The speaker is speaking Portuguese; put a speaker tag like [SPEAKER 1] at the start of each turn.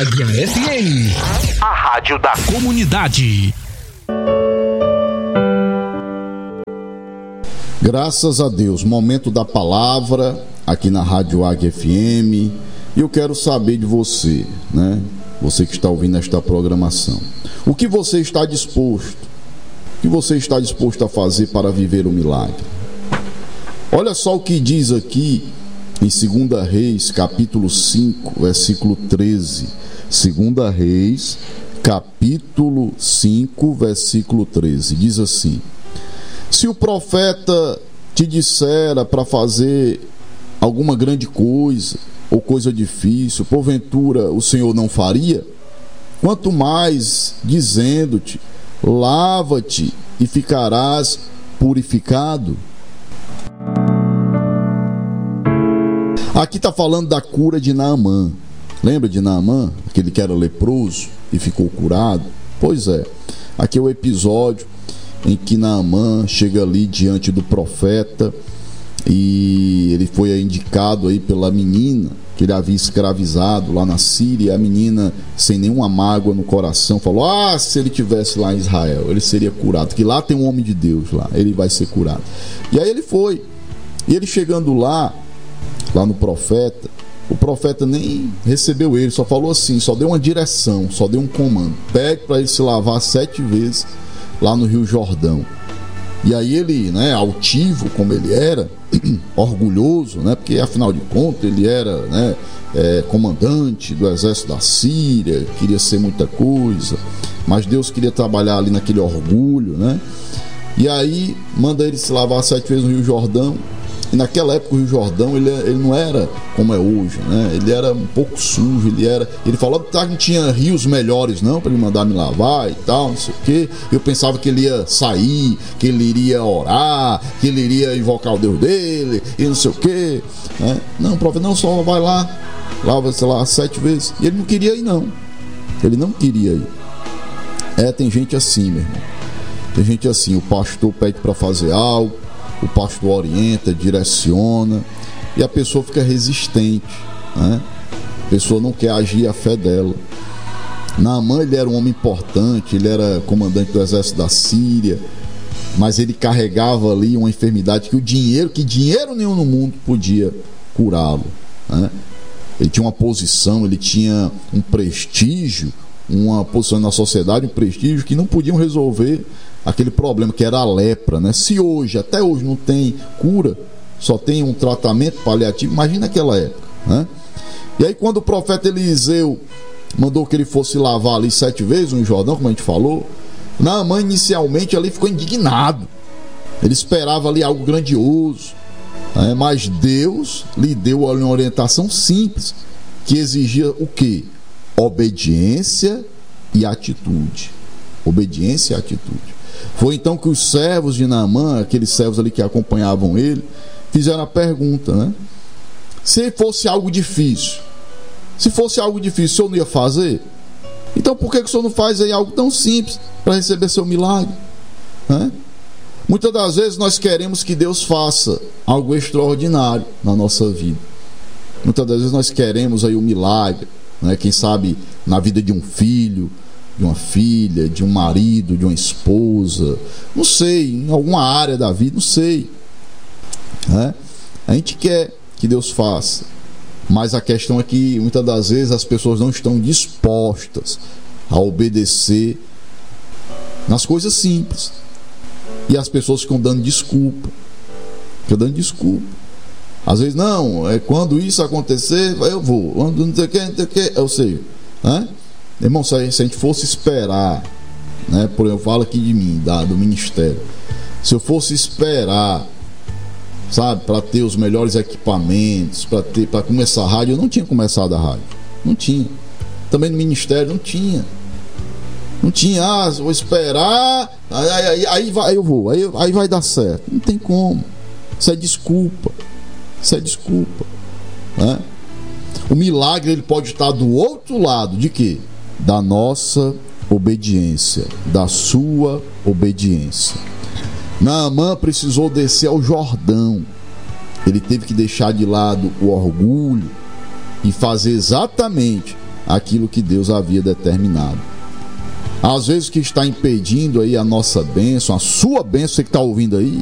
[SPEAKER 1] FM, a rádio da comunidade.
[SPEAKER 2] Graças a Deus, momento da palavra aqui na Rádio Águia FM. E eu quero saber de você, né? Você que está ouvindo esta programação. O que você está disposto? O que você está disposto a fazer para viver o milagre? Olha só o que diz aqui em 2 Reis, capítulo 5, versículo 13. 2 Reis, capítulo 5, versículo 13. Diz assim: se o profeta te dissera para fazer alguma grande coisa ou coisa difícil, porventura o Senhor não faria? Quanto mais dizendo-te, lava-te e ficarás purificado. Aqui está falando da cura de Naamã. Lembra de Naamã? Aquele que era leproso e ficou curado? Pois é, aqui é o episódio em que Naamã chega ali diante do profeta e ele foi indicado aí pela menina que ele havia escravizado lá na Síria. A menina, sem nenhuma mágoa no coração, falou: se ele tivesse lá em Israel, ele seria curado, que lá tem um homem de Deus, lá ele vai ser curado. E aí ele foi, e ele chegando lá no profeta, o profeta nem recebeu ele, só falou assim, só deu uma direção, só deu um comando: pede para ele se lavar 7 vezes lá no Rio Jordão. E aí ele, né, altivo como ele era, orgulhoso, né, porque afinal de contas ele era, né, comandante do exército da Síria, queria ser muita coisa, mas Deus queria trabalhar ali naquele orgulho, né? E aí manda ele se lavar 7 vezes no Rio Jordão. E naquela época o Rio Jordão ele não era como é hoje, né? Ele era um pouco sujo, ele falou que não tinha rios melhores não para ele mandar me lavar e tal, não sei o quê. Eu pensava que ele ia sair, que ele iria orar, que ele iria invocar o Deus dele e não sei o quê, né? Não, profeta, não, só vai lá, lava, sei lá, 7 vezes. E ele não queria ir não. Ele não queria ir. Tem gente assim, meu irmão. Tem gente assim, o pastor pede para fazer algo, o pastor orienta, direciona, e a pessoa fica resistente, né? A pessoa não quer agir a fé dela. Naamã, ele era um homem importante, ele era comandante do exército da Síria, mas ele carregava ali uma enfermidade que dinheiro nenhum no mundo podia curá-lo, né? Ele tinha uma posição, ele tinha um prestígio, uma posição na sociedade, um prestígio que não podiam resolver aquele problema que era a lepra, né? Se até hoje não tem cura, só tem um tratamento paliativo, imagina aquela época, né? E aí quando o profeta Eliseu mandou que ele fosse lavar ali 7 vezes no Jordão, como a gente falou, Naamã inicialmente ali ficou indignado. Ele esperava ali algo grandioso, né? Mas Deus lhe deu uma orientação simples, que exigia o quê? Obediência e atitude. Obediência e atitude. Foi então que os servos de Naamã, aqueles servos ali que acompanhavam ele, fizeram a pergunta, né? Se fosse algo difícil, o senhor não ia fazer? Então por que o senhor não faz aí algo tão simples para receber seu milagre, né? Muitas das vezes nós queremos que Deus faça algo extraordinário na nossa vida. Muitas das vezes nós queremos aí o milagre, né? Quem sabe na vida de um filho, de uma filha, de um marido, de uma esposa, não sei, em alguma área da vida, não sei, né? A gente quer que Deus faça, mas a questão é que muitas das vezes as pessoas não estão dispostas a obedecer nas coisas simples, e as pessoas ficam dando desculpa. Às vezes, não, quando isso acontecer eu vou, quando não sei o que, eu sei, né? Irmão, se a gente fosse esperar, né, por exemplo, eu falo aqui de mim, do ministério, se eu fosse esperar, sabe, para ter os melhores equipamentos, para começar a rádio, eu não tinha começado a rádio, não tinha. Também no ministério não tinha, vou esperar, aí vai dar certo. Não tem como. Isso é desculpa, né? O milagre, ele pode estar do outro lado de quê? Da nossa obediência, da sua obediência. Naamã precisou descer ao Jordão. Ele teve que deixar de lado o orgulho e fazer exatamente aquilo que Deus havia determinado. Às vezes o que está impedindo aí a nossa bênção, a sua bênção, você que está ouvindo aí,